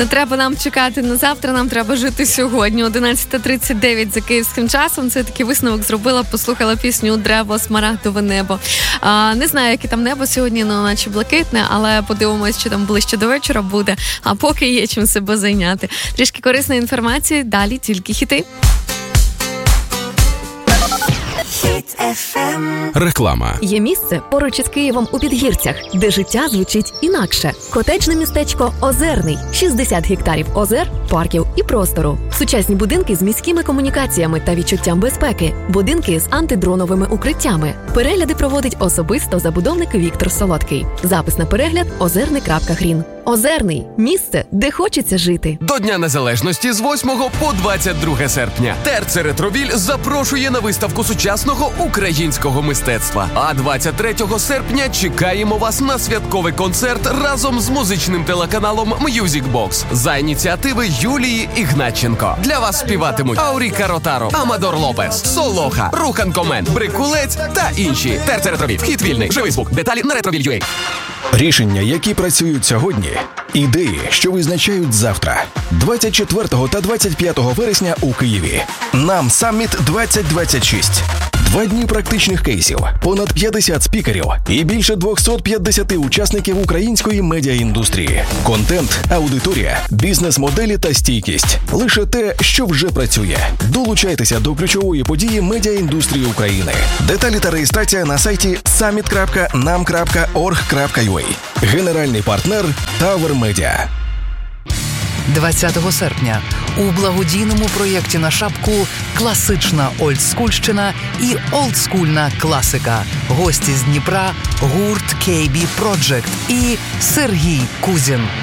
Не треба нам чекати на завтра, нам треба жити сьогодні. 11:39 за київським часом. Це такий висновок зробила, послухала пісню «Древо, смарагдове небо». Не знаю, яке там небо сьогодні, наче блакитне, але подивимось, що там ближче до вечора буде. А поки є чим себе зайняти. Трішки корисної інформації, далі тільки хіти. Реклама. Є місце поруч із Києвом у Підгірцях, де життя звучить інакше. Котеджне містечко Озерний. 60 гектарів озер, парків і простору. Сучасні будинки з міськими комунікаціями та відчуттям безпеки. Будинки з антидроновими укриттями. Перегляди проводить особисто забудовник Віктор Солодкий. Запис на перегляд озерний.грін. Озерний – місце, де хочеться жити. До Дня Незалежності з 8 по 22 серпня. ТРЦ «Ретровіль» запрошує на виставку сучасного українського мистецтва. А 23 серпня чекаємо вас на святковий концерт разом з музичним телеканалом Music Box за ініціативи Юлії Ігнатченко. Для вас співатимуть Ауріка Ротаро, Амадор Лопес, Солоха, Рухан Комен, Брикулець та інші. ТРЦ «Ретровіль». Вхід вільний. Живий звук. Деталі на Ретровіль.ua. Рішення, які працюють сьогодні. Ідеї, що визначають завтра. 24 та 25 вересня у Києві. Нам Саміт 2026. 2 дні практичних кейсів, понад 50 спікерів і більше 250 учасників української медіаіндустрії. Контент, аудиторія, бізнес-моделі та стійкість. Лише те, що вже працює. Долучайтеся до ключової події медіаіндустрії України. Деталі та реєстрація на сайті summit.nam.org.ua. Генеральний партнер Tower Media. 20 серпня у благодійному проєкті на шапку «Класична олдскульщина» і «Олдскульна класика». Гості з Дніпра, гурт KB Project і Сергій Кузін.